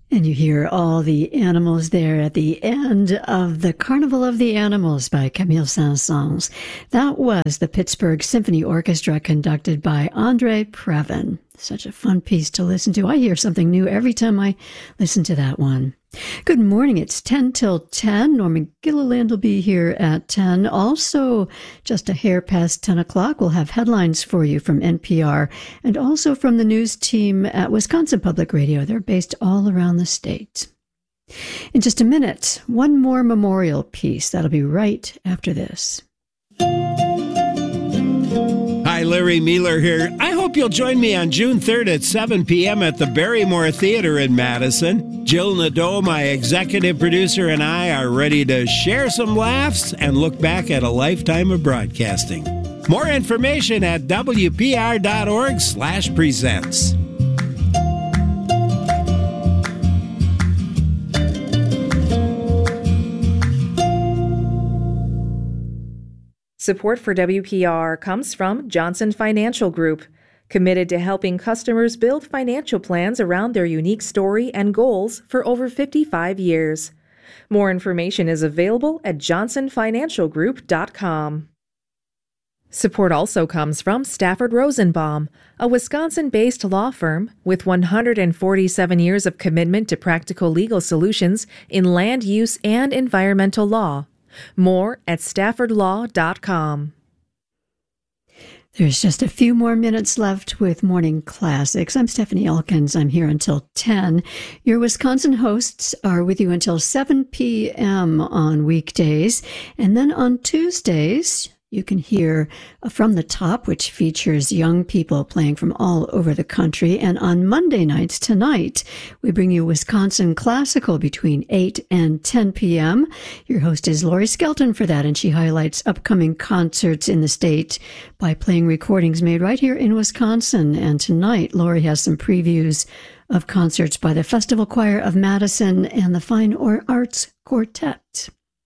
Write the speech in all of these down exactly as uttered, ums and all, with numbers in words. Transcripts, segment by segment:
And you hear all the animals there at the end of the Carnival of the Animals by Camille Saint-Saëns. That was the Pittsburgh Symphony Orchestra conducted by Andre Previn. Such a fun piece to listen to. I hear something new every time I listen to that one. Good morning. It's ten till ten. Norman Gilliland will be here at ten. Also, just a hair past ten o'clock, we'll have headlines for you from N P R and also from the news team at Wisconsin Public Radio. They're based all around the state. In just a minute, one more memorial piece. That'll be right after this. Hi, Larry Mealer here. I hope you'll join me on June third at seven p.m. at the Barrymore Theater in Madison. Jill Nadeau, my executive producer, and I are ready to share some laughs and look back at a lifetime of broadcasting. More information at W P R dot org slash presents. Support for W P R comes from Johnson Financial Group, committed to helping customers build financial plans around their unique story and goals for over fifty-five years. More information is available at johnson financial group dot com. Support also comes from Stafford Rosenbaum, a Wisconsin-based law firm with one hundred forty-seven years of commitment to practical legal solutions in land use and environmental law. More at stafford law dot com. There's just a few more minutes left with Morning Classics. I'm Stephanie Elkins. I'm here until ten. Your Wisconsin hosts are with you until seven p.m. on weekdays. And then on Tuesdays, you can hear From the Top, which features young people playing from all over the country. And on Monday nights, tonight, we bring you Wisconsin Classical between eight and ten p.m. Your host is Lori Skelton for that, and she highlights upcoming concerts in the state by playing recordings made right here in Wisconsin. And tonight, Lori has some previews of concerts by the Festival Choir of Madison and the Fine Arts Quartet.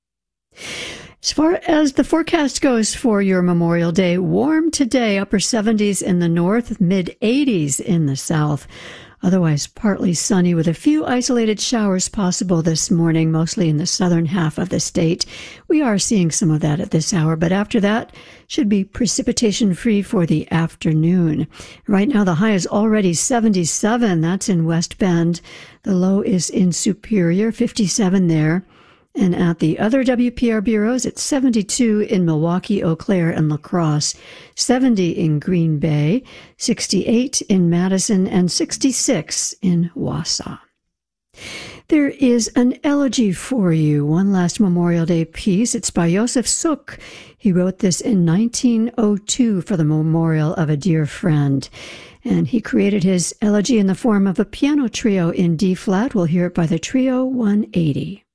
As far as the forecast goes for your Memorial Day, warm today, upper seventies in the north, mid eighties in the south. Otherwise, partly sunny with a few isolated showers possible this morning, mostly in the southern half of the state. We are seeing some of that at this hour, but after that, should be precipitation-free for the afternoon. Right now, the high is already seventy-seven. That's in West Bend. The low is in Superior, fifty-seven there. And at the other W P R bureaus, it's seventy-two in Milwaukee, Eau Claire, and La Crosse, seventy in Green Bay, sixty-eight in Madison, and sixty-six in Wausau. There is an elegy for you, one last Memorial Day piece. It's by Josef Suk. He wrote this in nineteen oh two for the memorial of a dear friend. And he created his elegy in the form of a piano trio in D-flat. We'll hear it by the Trio one eighty.